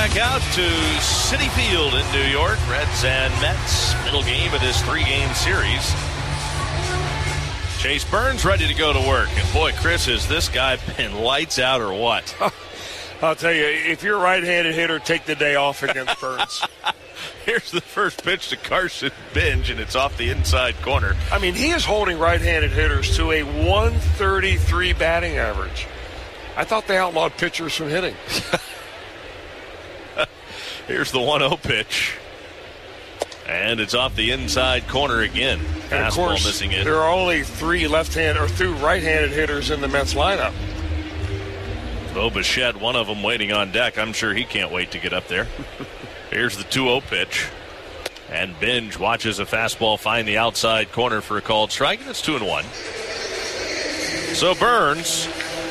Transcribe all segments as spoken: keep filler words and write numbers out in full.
back out to Citi Field in New York. Reds and Mets, middle game of this three-game series. Chase Burns ready to go to work. And boy, Chris, has this guy been lights out or what? I'll tell you, if you're a right-handed hitter, take the day off against Burns. Here's the first pitch to Carson Bench, and it's off the inside corner. I mean, he is holding right-handed hitters to a one thirty-three batting average. I thought they outlawed pitchers from hitting. Here's the one oh pitch. And it's off the inside corner again. And of course, missing it. There are only three left-handed or two right-handed hitters in the Mets lineup. Bo Bichette, one of them waiting on deck. I'm sure he can't wait to get up there. Here's the two oh pitch. And Bench watches a fastball find the outside corner for a called strike, and it's two and one. So Burns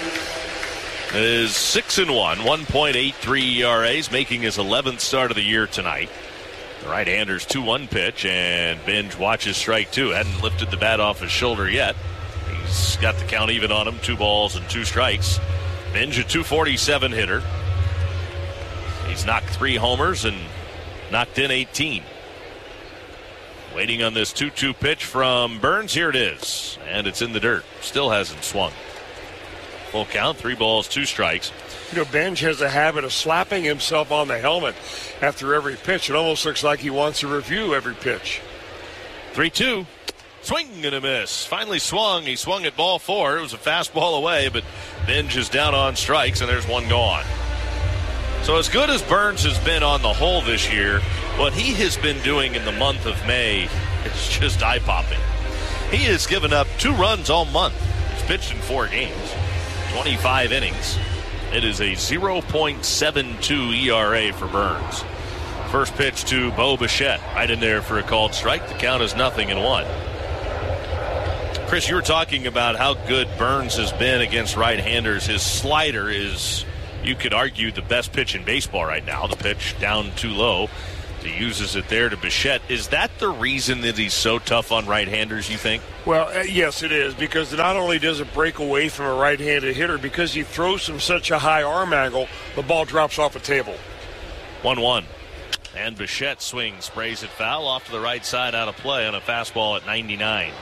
is six and one, one point eight three E R As, making his eleventh start of the year tonight. The right-hander's two one pitch, and Bench watches strike two. Hadn't lifted the bat off his shoulder yet. He's got the count even on him, two balls and two strikes. Bench a two forty-seven hitter. He's knocked three homers and knocked in eighteen. Waiting on this two two pitch from Burns. Here it is, and it's in the dirt. Still hasn't swung. Full count, three balls, two strikes. You know, Bench has a habit of slapping himself on the helmet after every pitch. It almost looks like he wants to review every pitch. three two. Swing and a miss. Finally swung. He swung at ball four. It was a fastball away, but Bench is down on strikes, and there's one gone. So as good as Burns has been on the whole this year, what he has been doing in the month of May is just eye-popping. He has given up two runs all month. He's pitched in four games, twenty-five innings. It is a oh point seven two E R A for Burns. First pitch to Bo Bichette, right in there for a called strike. The count is nothing and one. Chris, you were talking about how good Burns has been against right-handers. His slider is, you could argue, the best pitch in baseball right now. The pitch down too low. He uses it there to Bichette. Is that the reason that he's so tough on right-handers, you think? Well, uh, yes, it is, because not only does it break away from a right-handed hitter, because he throws from such a high arm angle, the ball drops off a table. one one. And Bichette swings, sprays it foul off to the right side out of play on a fastball at ninety-nine.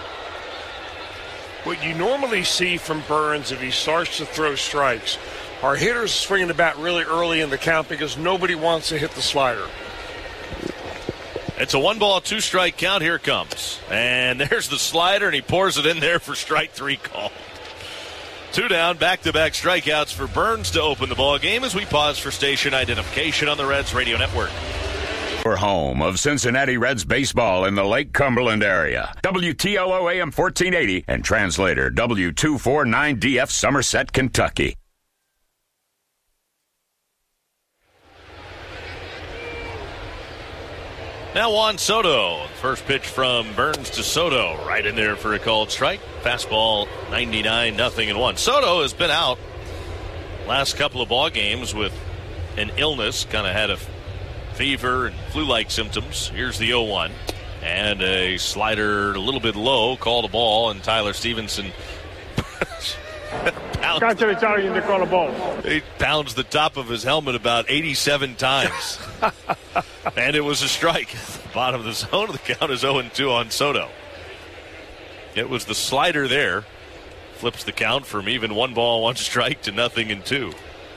What you normally see from Burns if he starts to throw strikes are hitters swinging the bat really early in the count because nobody wants to hit the slider. It's a one ball, two strike count. Here it comes. And there's the slider, and he pours it in there for strike three called. Two down, back-to-back strikeouts for Burns to open the ball game as we pause for station identification on the Reds Radio Network. Your home of Cincinnati Reds baseball in the Lake Cumberland area. W T L O A M fourteen eighty and translator W two forty-nine D F Somerset, Kentucky. Now Juan Soto. First pitch from Burns to Soto. Right in there for a called strike. Fastball ninety-nine, nothing and one. Soto has been out last couple of ball games with an illness. Kind of had a fever and flu-like symptoms. Here's the oh one. And a slider a little bit low. Called a ball, and Tyler Stevenson pounds, call a ball. he pounds the top of his helmet about eighty-seven times. And it was a strike. Bottom of the zone. The count is oh and two on Soto. It was the slider there. Flips the count from even one ball, one strike to nothing and two.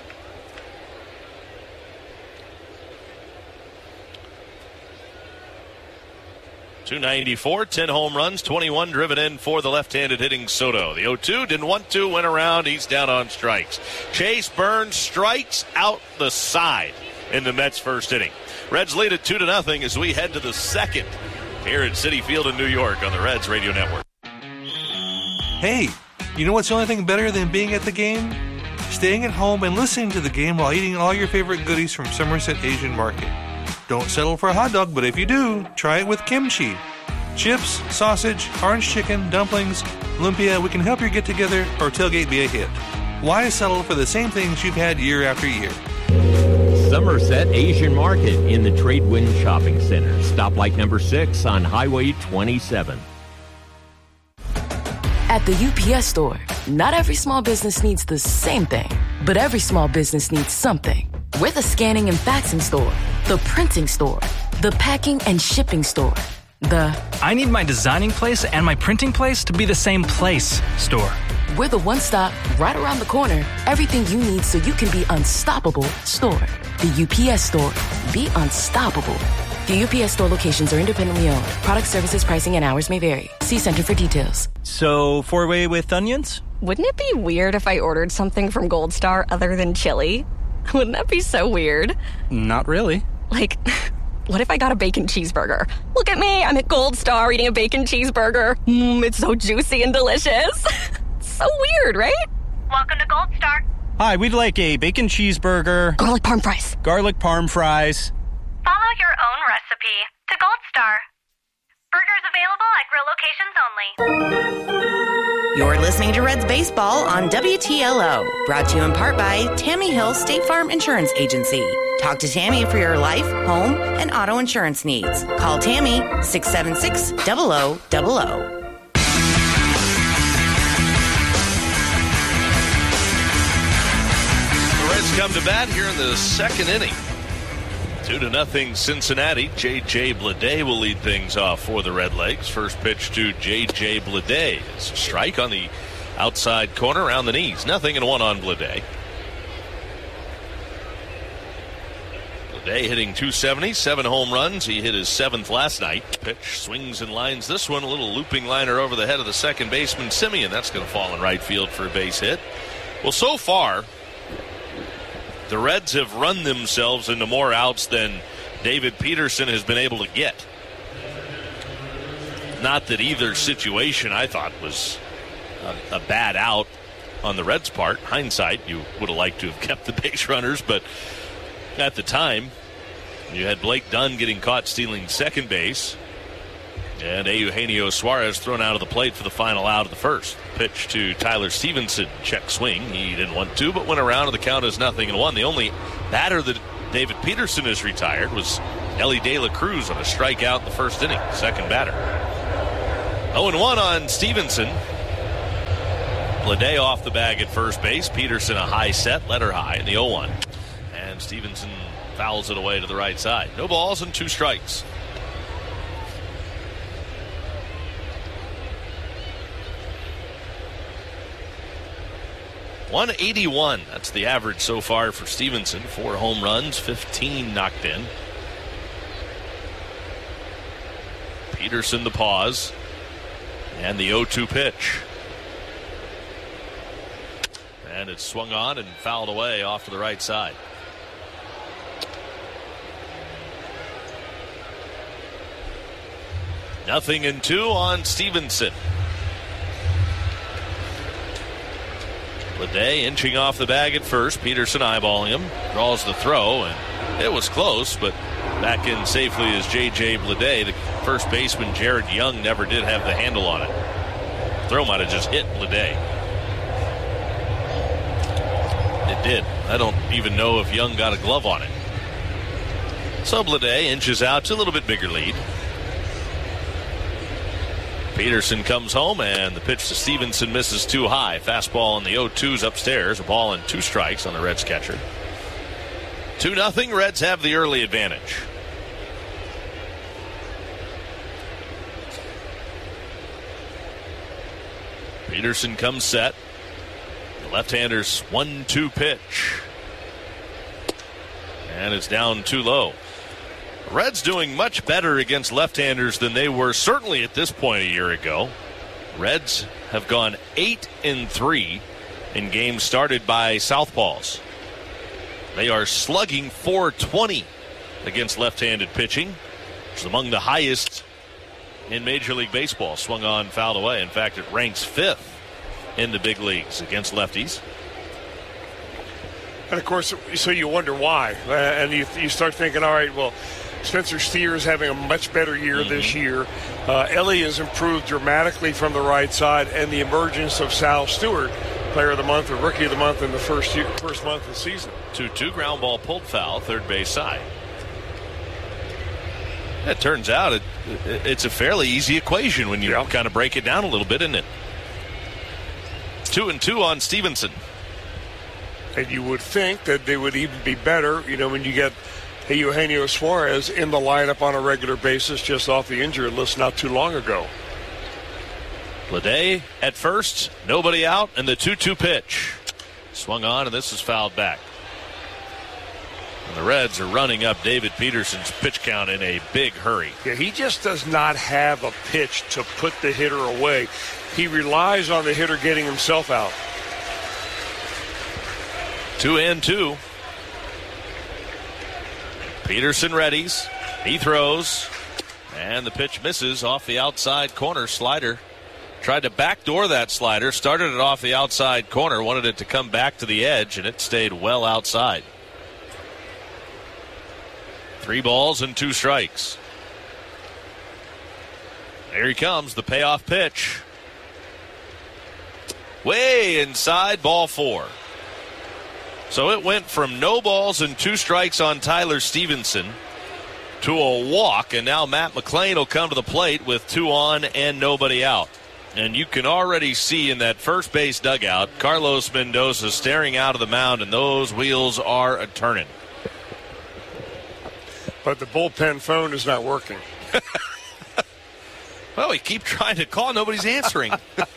two ninety-four, ten home runs, twenty-one driven in for the left-handed hitting Soto. The oh two didn't want to, went around, he's down on strikes. Chase Burns strikes out the side in the Mets' first inning. Reds lead it two to nothing as we head to the second here at Citi Field in New York on the Reds Radio Network. Hey, you know what's the only thing better than being at the game? Staying at home and listening to the game while eating all your favorite goodies from Somerset Asian Market. Don't settle for a hot dog, but if you do, try it with kimchi. Chips, sausage, orange chicken, dumplings, lumpia, we can help your get-together or tailgate be a hit. Why settle for the same things you've had year after year? Somerset Asian Market in the Tradewind Shopping Center. Stoplight number six on Highway twenty-seven. At the U P S Store, not every small business needs the same thing, but every small business needs something. We're the scanning and faxing store, the printing store, the packing and shipping store, the I need my designing place and my printing place to be the same place store. We're the one-stop, right around the corner, everything you need so you can be unstoppable store. The U P S store. Be unstoppable. The U P S store locations are independently owned. Product, services, pricing, and hours may vary. See Center for details. So, four-way with onions? Wouldn't it be weird if I ordered something from Gold Star other than chili? Wouldn't that be so weird? Not really. Like, what if I got a bacon cheeseburger? Look at me, I'm at Gold Star eating a bacon cheeseburger. Mmm, it's so juicy and delicious. So weird, right? Welcome to Gold Star. Hi, we'd like a bacon cheeseburger. Garlic parm fries. Garlic parm fries. Follow your own recipe to Gold Star. Burgers available at grill locations only. You're listening to Reds Baseball on W T L O, brought to you in part by Tammy Hill State Farm Insurance Agency. Talk to Tammy for your life, home, and auto insurance needs. Call Tammy, six seven six, zero zero zero zero. Come to bat here in the second inning. Two to nothing Cincinnati. J J Bleday will lead things off for the Redlegs. First pitch to J J Bleday. It's a strike on the outside corner around the knees. Nothing and one on Bleday. Bleday hitting two seventy, seven home runs. He hit his seventh last night. Pitch swings and lines this one. A little looping liner over the head of the second baseman, Simeon. That's going to fall in right field for a base hit. Well, so far, the Reds have run themselves into more outs than David Peterson has been able to get. Not that either situation, I thought, was a, a bad out on the Reds' part. Hindsight, you would have liked to have kept the base runners, but at the time, you had Blake Dunn getting caught stealing second base, and Eugenio Suarez thrown out of the plate for the final out of the first. Pitch to Tyler Stevenson, check swing. He didn't want to, but went around, and the count is nothing and one. The only batter that David Peterson has retired was Ellie De La Cruz on a strikeout in the first inning, second batter. oh and one on Stevenson. Bleday off the bag at first base. Peterson a high set, letter high in the oh one. And Stevenson fouls it away to the right side. No balls and two strikes. one eighty-one, that's the average so far for Stevenson. Four home runs, fifteen knocked in. Peterson the pause. And the oh two pitch. And it's swung on and fouled away off to the right side. Nothing and two on Stevenson. Bleday inching off the bag at first. Peterson eyeballing him. Draws the throw, and it was close, but back in safely is J J Bleday. The first baseman, Jared Young, never did have the handle on it. Throw might have just hit Bleday. It did. I don't even know if Young got a glove on it. So Bleday inches out to a little bit bigger lead. Peterson comes home, and the pitch to Stevenson misses too high. Fastball on the oh twos upstairs. A ball and two strikes on the Reds catcher. two nothing. Reds have the early advantage. Peterson comes set. The left-hander's one two pitch. And it's down too low. Reds doing much better against left-handers than they were certainly at this point a year ago. Reds have gone eight and three in games started by southpaws. They are slugging four twenty against left-handed pitching, which is among the highest in Major League Baseball. Swung on, fouled away. In fact, it ranks fifth in the big leagues against lefties. And of course, so you wonder why. Uh, and you, you start thinking, all right, well, Spencer Steer is having a much better year mm-hmm. this year. Uh, Ellie has improved dramatically from the right side, and the emergence of Sal Stewart, Player of the Month or Rookie of the Month in the first year, first month of the season. two two, ground ball pulled foul, third base side. It turns out it, it, it's a fairly easy equation when you yeah. kind of break it down a little bit, isn't it? Two and two on Stevenson. And you would think that they would even be better, you know, when you get Eugenio Suarez in the lineup on a regular basis just off the injury list not too long ago. Leday at first, nobody out, and the two two pitch. Swung on, and this is fouled back. And the Reds are running up David Peterson's pitch count in a big hurry. Yeah, he just does not have a pitch to put the hitter away. He relies on the hitter getting himself out. Two and two. Peterson readies. He throws. And the pitch misses off the outside corner. Slider tried to backdoor that slider. Started it off the outside corner. Wanted it to come back to the edge, and it stayed well outside. Three balls and two strikes. There he comes, the payoff pitch. Way inside, ball four. So it went from no balls and two strikes on Tyler Stevenson to a walk, and now Matt McLain will come to the plate with two on and nobody out. And you can already see in that first base dugout, Carlos Mendoza staring out of the mound, and those wheels are a-turning. But the bullpen phone is not working. Well, we keep trying to call. Nobody's answering.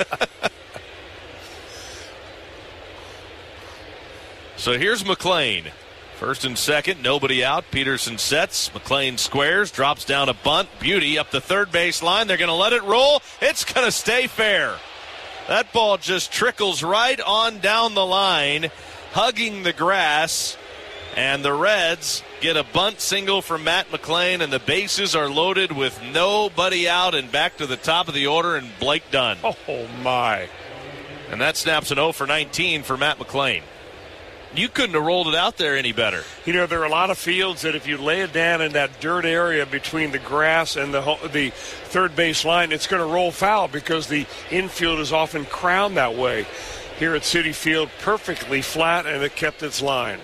So here's McLain. First and second, nobody out. Peterson sets. McLain squares, drops down a bunt. Beauty up the third base line. They're going to let it roll. It's going to stay fair. That ball just trickles right on down the line, hugging the grass. And the Reds get a bunt single from Matt McLain, and the bases are loaded with nobody out, and back to the top of the order, and Blake Dunn. Oh, my. And that snaps an oh for nineteen for Matt McLain. You couldn't have rolled it out there any better. You know, there are a lot of fields that if you lay it down in that dirt area between the grass and the the third base line, it's going to roll foul because the infield is often crowned that way. Here at Citi Field, perfectly flat, and it kept its line.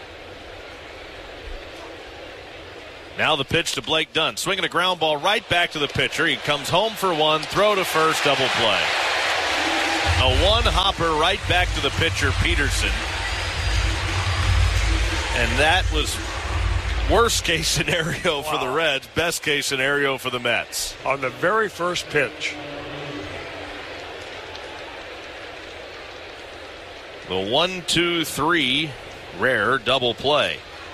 Now the pitch to Blake Dunn. Swinging a ground ball right back to the pitcher. He comes home for one, throw to first, double play. A one-hopper right back to the pitcher, Peterson. And that was worst-case scenario wow. for the Reds, best-case scenario for the Mets. On the very first pitch. The one, two, three, rare double play.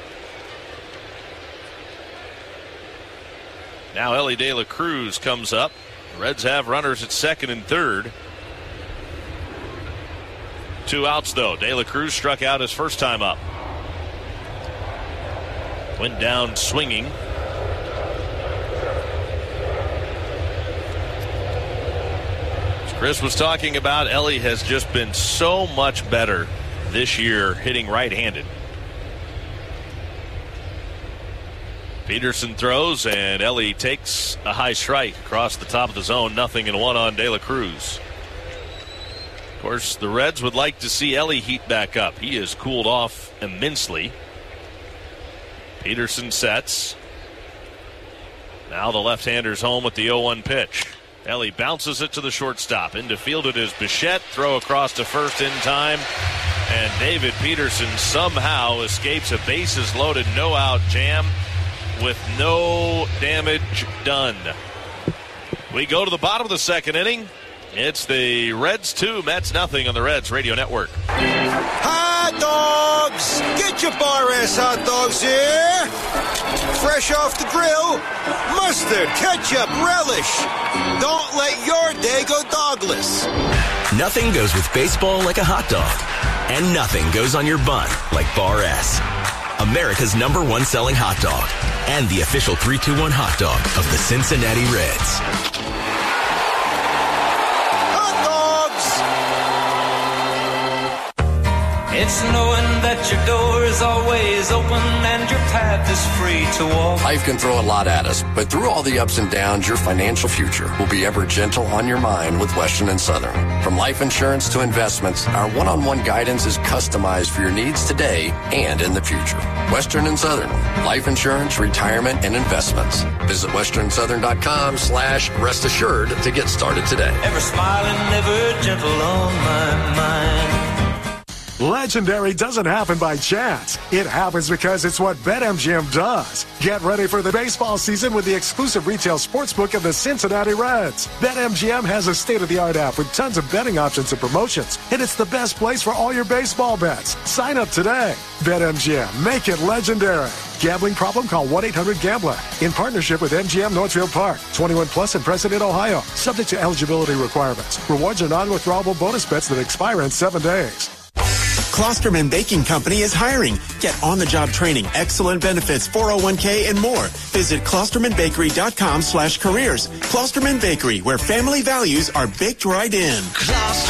Now Elly De La Cruz comes up. The Reds have runners at second and third. Two outs, though. De La Cruz struck out his first time up. Went down swinging. As Chris was talking about, Elly has just been so much better this year hitting right-handed. Peterson throws, and Elly takes a high strike across the top of the zone. Nothing and one on De La Cruz. Of course, the Reds would like to see Elly heat back up. He has cooled off immensely. Peterson sets. Now the left-hander's home with the oh one pitch. Elly bounces it to the shortstop. Into field it is Bichette. Throw across to first in time. And David Peterson somehow escapes a bases-loaded no-out jam with no damage done. We go to the bottom of the second inning. It's the Reds two, Mets nothing on the Reds Radio Network. Hot dogs! Get your Bar S hot dogs here! Fresh off the grill, mustard, ketchup, relish. Don't let your day go dogless. Nothing goes with baseball like a hot dog. And nothing goes on your bun like Bar S. America's number one selling hot dog. And the official three two one hot dog of the Cincinnati Reds. It's knowing that your door is always open and your path is free to walk. Life can throw a lot at us, but through all the ups and downs, your financial future will be ever gentle on your mind with Western and Southern. From life insurance to investments, our one-on-one guidance is customized for your needs today and in the future. Western and Southern, life insurance, retirement, and investments. Visit westernsouthern.com slash rest assured to get started today. Ever smiling, ever gentle on my mind. Legendary doesn't happen by chance. It happens because it's what BetMGM does. Get ready for the baseball season with the exclusive retail sportsbook of the Cincinnati Reds. BetMGM has a state-of-the-art app with tons of betting options and promotions, and it's the best place for all your baseball bets. Sign up today. BetMGM, make it legendary. Gambling problem? Call one eight hundred gambler. In partnership with M G M Northfield Park. twenty-one plus in President, Ohio. Subject to eligibility requirements. Rewards are non-withdrawable bonus bets that expire in seven days. Klosterman Baking Company is hiring. Get on-the-job training, excellent benefits, four oh one k, and more. Visit klostermanbakery.com slash careers. Klosterman Bakery, where family values are baked right in.